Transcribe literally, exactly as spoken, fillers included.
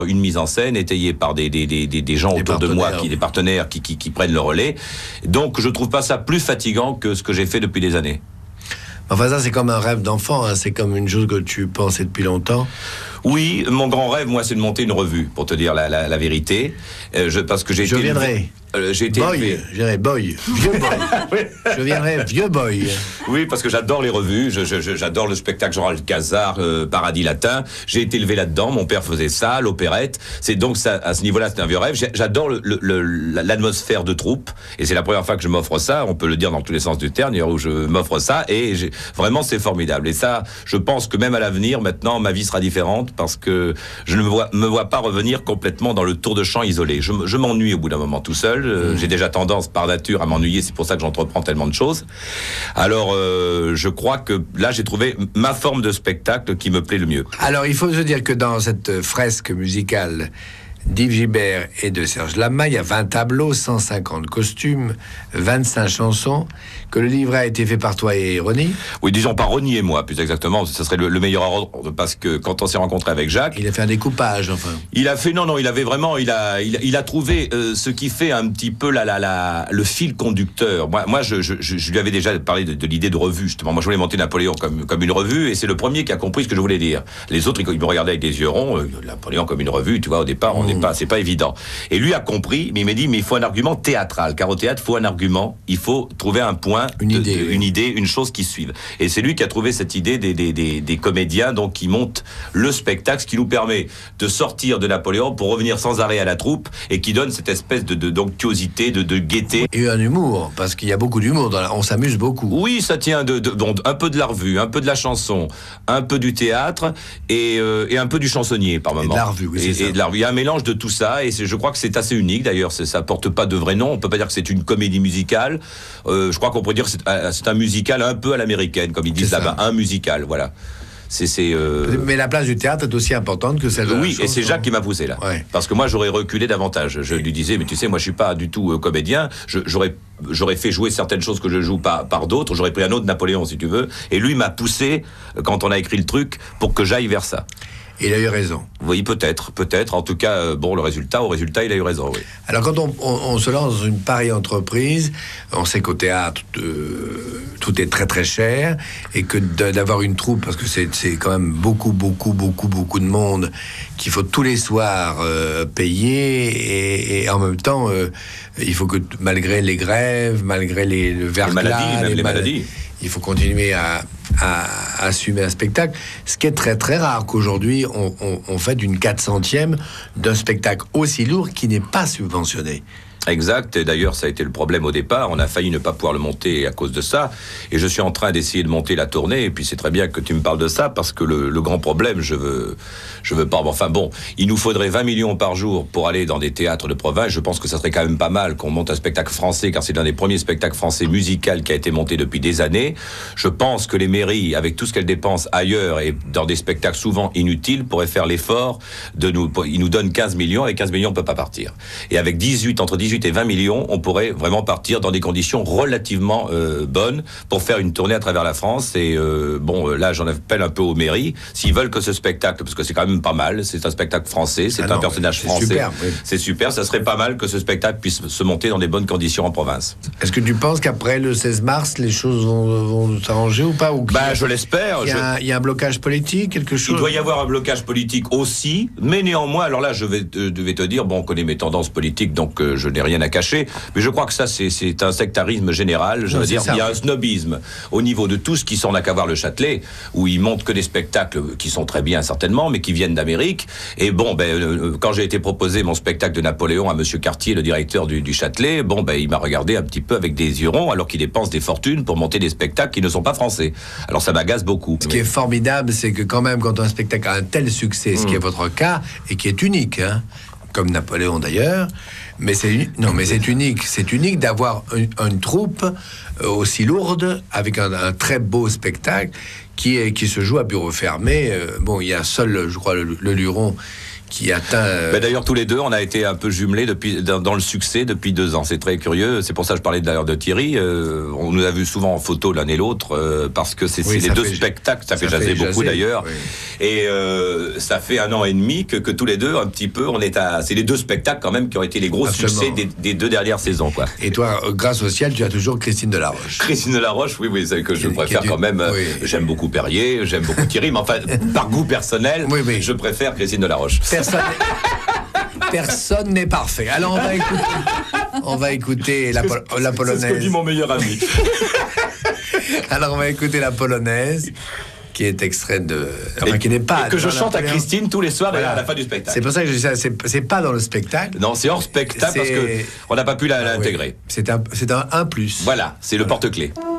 une mise en scène étayée par des, des, des, des gens des autour de moi, qui, des partenaires qui, qui, qui prennent le relais. Donc je trouve pas ça plus fatigant que ce que j'ai fait depuis des années. Enfin, ça, c'est comme un rêve d'enfant, hein. C'est comme une chose que tu pensais depuis longtemps. Oui, mon grand rêve, moi, c'est de monter une revue, pour te dire la, la, la vérité. Euh, je, parce que j'ai je été viendrai. Euh, j'ai été boy, élevé. je dirais boy, vieux boy. Oui. Je viendrai vieux boy. Oui, parce que j'adore les revues, je, je, j'adore le spectacle Jean Alcazar, euh, Paradis Latin. J'ai été élevé là-dedans, mon père faisait ça, l'opérette. C'est donc ça, à ce niveau-là, c'est un vieux rêve. J'adore le, le, le, l'atmosphère de troupe, et c'est la première fois que je m'offre ça. On peut le dire dans tous les sens du terme, où je m'offre ça, et j'ai, vraiment c'est formidable. Et ça, je pense que même à l'avenir, maintenant, ma vie sera différente, parce que je ne me vois, me vois pas revenir complètement dans le tour de chant isolé. Je, je m'ennuie au bout d'un moment tout seul. Mmh. J'ai déjà tendance par nature à m'ennuyer, c'est pour ça que j'entreprends tellement de choses. Alors euh, je crois que là j'ai trouvé ma forme de spectacle qui me plaît le mieux. Alors il faut se dire que dans cette fresque musicale d'Yves Gilbert et de Serge Lama, il y a vingt tableaux, cent cinquante costumes, vingt-cinq chansons, que le livret a été fait par toi et Ronnie. Oui, disons par Ronnie et moi, plus exactement, ce serait le, le meilleur ordre, parce que quand on s'est rencontré avec Jacques... Il a fait un découpage, enfin. Il a fait, non, non, il avait vraiment, il a, il, il a trouvé euh, ce qui fait un petit peu la, la, la, le fil conducteur. Moi, moi je, je, je lui avais déjà parlé de, de l'idée de revue, justement. Moi, je voulais monter Napoléon comme, comme une revue, et c'est le premier qui a compris ce que je voulais dire. Les autres, ils, ils me regardaient avec des yeux ronds, euh, Napoléon comme une revue, tu vois, au départ, on n'est mmh. pas, c'est pas évident. Et lui a compris, mais il m'a dit, mais il faut un argument théâtral, car au théâtre, il faut un argument, il faut trouver un point, une de, idée, de, oui. une idée, une chose qui suive. Et c'est lui qui a trouvé cette idée des, des, des, des comédiens, donc qui montent le spectacle, ce qui nous permet de sortir de Napoléon pour revenir sans arrêt à la troupe, et qui donne cette espèce de, de d'onctuosité, de, de gaieté. Et un humour, parce qu'il y a beaucoup d'humour, dans la... on s'amuse beaucoup. Oui, ça tient de, de bon, un peu de la revue, un peu de la chanson, un peu du théâtre, et, euh, et un peu du chansonnier par moment. Et de la revue, oui, c'est et, ça. Et de la revue. Il y a un mélange de tout ça, et c'est, je crois que c'est assez unique d'ailleurs. C'est, ça porte pas de vrai nom. On peut pas dire que c'est une comédie musicale. Euh, je crois qu'on pourrait dire que c'est, c'est un musical un peu à l'américaine, comme ils disent là-bas, un musical, voilà. C'est, c'est, euh... Mais la place du théâtre est aussi importante que celle de oui, la chanson. et c'est Jacques qui m'a poussé là. Ouais. Parce que moi, j'aurais reculé davantage. Je lui disais, mais tu sais, moi, je suis pas du tout euh, comédien. Je, j'aurais, j'aurais fait jouer certaines choses que je joue par, par d'autres. J'aurais pris un autre Napoléon, si tu veux. Et lui m'a poussé, quand on a écrit le truc, pour que j'aille vers ça. Il a eu raison. Oui, peut-être, peut-être. En tout cas, euh, bon, le résultat, au résultat, il a eu raison, oui. Alors, quand on, on, on se lance dans une pareille entreprise, on sait qu'au théâtre, euh, tout est très, très cher, et que d'avoir une troupe, parce que c'est, c'est quand même beaucoup, beaucoup, beaucoup, beaucoup de monde qu'il faut tous les soirs euh, payer, et, et en même temps, euh, il faut que, malgré les grèves, malgré les, le verglas, les maladies, même les, les mal- maladies, il faut continuer à, à, à assumer un spectacle. Ce qui est très très rare qu'aujourd'hui on, on, on fait d'une quatre centième d'un spectacle aussi lourd qui n'est pas subventionné. Exact, et d'ailleurs ça a été le problème au départ, on a failli ne pas pouvoir le monter à cause de ça, et je suis en train d'essayer de monter la tournée, et puis c'est très bien que tu me parles de ça, parce que le, le grand problème, je veux, je veux pas, enfin bon, il nous faudrait vingt millions par jour pour aller dans des théâtres de province. Je pense que ça serait quand même pas mal qu'on monte un spectacle français, car c'est l'un des premiers spectacles français musical qui a été monté depuis des années. Je pense que les mairies, avec tout ce qu'elles dépensent ailleurs, et dans des spectacles souvent inutiles, pourraient faire l'effort de nous, ils nous donnent quinze millions, et quinze millions on peut pas partir. Et avec dix-huit, entre dix-huit et vingt millions, on pourrait vraiment partir dans des conditions relativement euh, bonnes pour faire une tournée à travers la France. Et euh, bon, là, j'en appelle un peu aux mairies, s'ils veulent que ce spectacle, parce que c'est quand même pas mal, c'est un spectacle français, c'est ah un non, personnage c'est français, super, oui. C'est super, ça serait pas mal que ce spectacle puisse se monter dans des bonnes conditions en province. Est-ce que tu penses qu'après le seize mars, les choses vont, vont s'arranger ou pas ou Bah, je l'espère. Il y, a, je... il y a un blocage politique, quelque chose. Il doit y avoir un blocage politique aussi, mais néanmoins, alors là, je vais, te, je vais te dire, bon, on connaît mes tendances politiques, donc euh, je n'ai rien à cacher, mais je crois que ça, c'est, c'est un sectarisme général. Je non, veux dire, ça, il y a oui. un snobisme au niveau de tout ce qui s'en a qu'à voir le Châtelet, où ils montent que des spectacles qui sont très bien, certainement, mais qui viennent d'Amérique. Et bon, ben, euh, quand j'ai été proposé mon spectacle de Napoléon à Monsieur Cartier, le directeur du, du Châtelet, bon, ben, il m'a regardé un petit peu avec des yeux ronds, alors qu'il dépense des fortunes pour monter des spectacles qui ne sont pas français. Alors ça m'agace beaucoup. Ce qui est formidable, c'est que quand même, quand un spectacle a un tel succès, ce mmh. qui est votre cas, et qui est unique, hein, comme Napoléon d'ailleurs, mais c'est non, mais c'est unique, c'est unique d'avoir une, une troupe aussi lourde avec un, un très beau spectacle qui est qui se joue à bureau fermé. Euh, bon, il y a seul, je crois, le, le Luron qui atteint. Euh... Ben d'ailleurs, tous les deux, on a été un peu jumelés depuis dans, dans le succès depuis deux ans. C'est très curieux. C'est pour ça que je parlais d'ailleurs de Thierry. Euh, on nous a vu souvent en photo l'un et l'autre euh, parce que c'est, oui, c'est les deux fait, spectacles. Ça, ça fait jaser beaucoup jaser, d'ailleurs. Oui. Et euh, ça fait un an et demi que, que tous les deux, un petit peu, on est à. C'est les deux spectacles quand même qui ont été les gros Absolument. succès des, des deux dernières saisons, quoi. Et toi, grâce au ciel, tu as toujours Christine Delaroche. Christine Delaroche, oui, oui, c'est que je qui, préfère qui quand même. Oui. J'aime beaucoup Perrier, j'aime beaucoup Thierry, mais enfin, par goût personnel, oui, oui. je préfère Christine Delaroche. Personne. Personne n'est parfait. Alors on va écouter, on va écouter la, pol- la polonaise. C'est ce que dit mon meilleur ami. Alors on va écouter la polonaise, qui est extrait de, enfin, et, qui n'est pas. Et que je chante à Christine tous les soirs voilà. à la fin du spectacle. C'est pour ça que je dis ça. C'est, c'est pas dans le spectacle. Non, c'est hors spectacle c'est... parce que on n'a pas pu la, ah, l'intégrer. Oui. C'est un, c'est un un plus. Voilà, c'est voilà. le porte-clés.